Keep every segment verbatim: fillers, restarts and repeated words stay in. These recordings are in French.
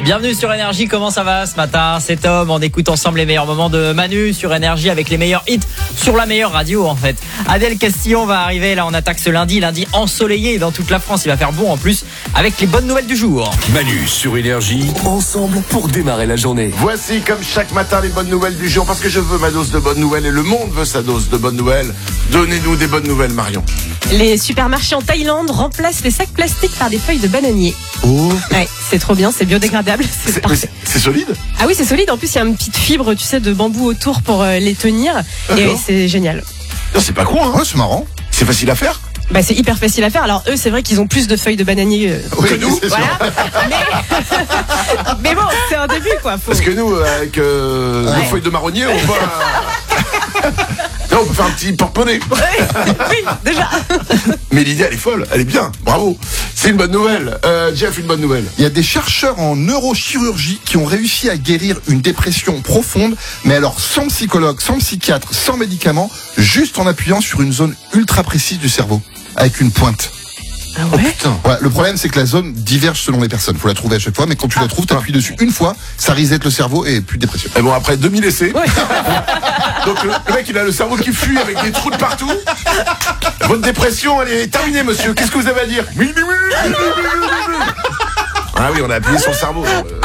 Bienvenue sur Énergie, comment ça va ce matin? C'est Tom, on écoute ensemble les meilleurs moments de Manu sur Énergie avec les meilleurs hits sur la meilleure radio en fait. Adèle Castillon va arriver, là on attaque ce lundi, lundi ensoleillé dans toute la France, il va faire bon en plus avec les bonnes nouvelles du jour. Manu sur Énergie, ensemble pour démarrer la journée. Voici comme chaque matin les bonnes nouvelles du jour parce que je veux ma dose de bonnes nouvelles et le monde veut sa dose de bonnes nouvelles. Donnez-nous des bonnes nouvelles, Marion. Les supermarchés en Thaïlande remplacent les sacs plastiques par des feuilles de bananier. Oh. Ouais, c'est trop bien, c'est biodégradable, c'est, C'est, parfait. c'est, c'est solide. Ah oui, c'est solide. En plus, il y a une petite fibre, tu sais, de bambou autour pour euh, les tenir. D'accord. Et c'est génial. Non, c'est pas con, hein. Ouais, c'est marrant. C'est facile à faire. Bah, c'est hyper facile à faire. Alors eux, c'est vrai qu'ils ont plus de feuilles de bananier euh, Oui, que nous. c'est sûr. Voilà. Mais... Mais bon, c'est un début, quoi. Faut... Parce que nous, avec euh, Ouais. nos feuilles de marronnier, on va. Là, on peut faire un petit porte-monnaie. Oui, déjà. Mais l'idée, elle est folle, elle est bien. Bravo. C'est une bonne nouvelle. Euh, Jeff, une bonne nouvelle. Il y a des chercheurs en neurochirurgie qui ont réussi à guérir une dépression profonde, mais alors sans psychologue, sans psychiatre, sans médicaments, juste en appuyant sur une zone ultra précise du cerveau, avec une pointe. Ah ouais. Putain. Ouais, le problème, c'est que la zone diverge selon les personnes. Faut la trouver à chaque fois, mais quand tu la trouves, t'appuies dessus une fois, ça reset le cerveau et plus de dépression. Et bon, après deux mille essais. Ouais. Donc le, le mec, il a le cerveau qui fuit avec des trous de partout. Votre dépression, elle est terminée, monsieur. Qu'est-ce que vous avez à dire? Ah oui, on a appuyé sur le cerveau.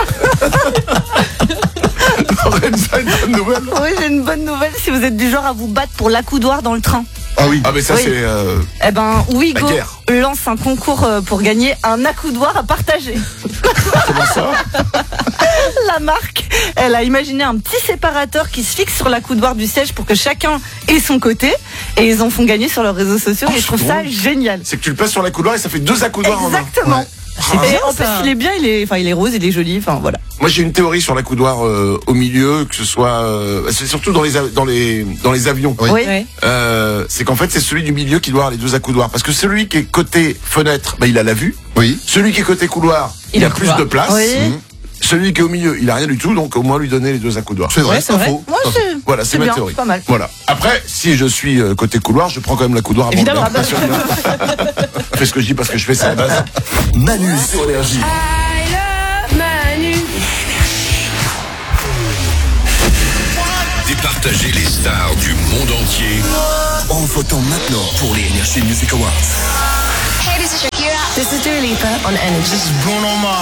Lorenza, une bonne nouvelle. Oui, j'ai une bonne nouvelle si vous êtes du genre à vous battre pour l'accoudoir dans le train. Ah oui. Ah mais ça Oui. c'est... Euh... Eh ben, Ouigo La guerre. lance un concours euh, pour gagner un accoudoir à partager. Comment ça? La marque, elle a imaginé un petit séparateur qui se fixe sur l'accoudoir du siège pour que chacun ait son côté. Et ils en font gagner sur leurs réseaux sociaux. Oh, et je trouve c'est ça drôle. génial. C'est que tu le passes sur la couloir et ça fait deux accoudoirs en un. Exactement. Ouais. Et bien, en plus, ça. il est bien, il est, enfin, il est rose, il est joli, enfin voilà. Moi j'ai une théorie sur l'accoudoir euh, au milieu, que ce soit... Euh, c'est surtout dans les, a- dans les, dans les avions. Oui. Ouais. Euh, c'est qu'en fait c'est celui du milieu qui doit avoir les deux accoudoirs. Parce que celui qui est côté fenêtre, bah, il a la vue. Oui. Celui qui est côté couloir, il, Il a a plus couloir. de place. Oui. Mmh. Celui qui est au milieu, il a rien du tout, donc au moins lui donner les deux accoudoirs. C'est vrai, Ouais, c'est c'est vrai. faux. Moi, c'est, Voilà, c'est, c'est ma bien, théorie. c'est pas mal. Voilà. Après, si je suis euh, côté couloir, je prends quand même l'accoudoir avant. Évidemment. de la pression. Je fais ce que je dis parce que je fais ça à la base. Manu sur Énergie. Départager les stars du monde entier en votant maintenant pour les Energy Music Awards. Hey, this is Shakira. This is Dua Lipa on Energy. This is Bruno Mars.